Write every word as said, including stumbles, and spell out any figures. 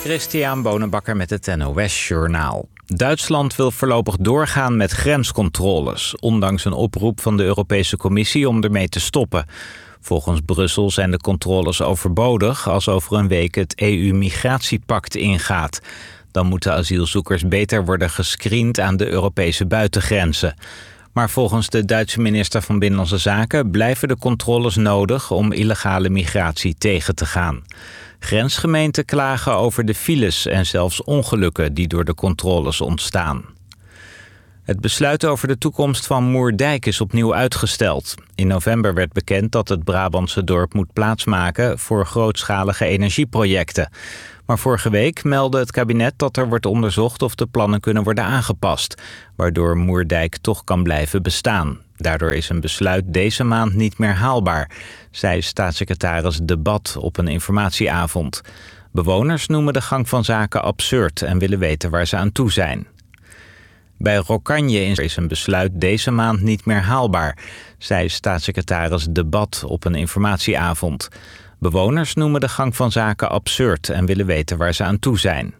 Christian Bonenbakker met het N O S-journaal. Duitsland wil voorlopig doorgaan met grenscontroles, ondanks een oproep van de Europese Commissie om ermee te stoppen. Volgens Brussel zijn de controles overbodig als over een week het E U-migratiepact ingaat. Dan moeten asielzoekers beter worden gescreend aan de Europese buitengrenzen. Maar volgens de Duitse minister van Binnenlandse Zaken blijven de controles nodig om illegale migratie tegen te gaan. Grensgemeenten klagen over de files en zelfs ongelukken die door de controles ontstaan. Het besluit over de toekomst van Moerdijk is opnieuw uitgesteld. In november werd bekend dat het Brabantse dorp moet plaatsmaken voor grootschalige energieprojecten. Maar vorige week meldde het kabinet dat er wordt onderzocht of de plannen kunnen worden aangepast, waardoor Moerdijk toch kan blijven bestaan. Daardoor is een besluit deze maand niet meer haalbaar, zei staatssecretaris De Bad op een informatieavond. Bewoners noemen de gang van zaken absurd en willen weten waar ze aan toe zijn. Bij Rokanje is een besluit deze maand niet meer haalbaar, zei staatssecretaris De Bad op een informatieavond. Bewoners noemen de gang van zaken absurd en willen weten waar ze aan toe zijn.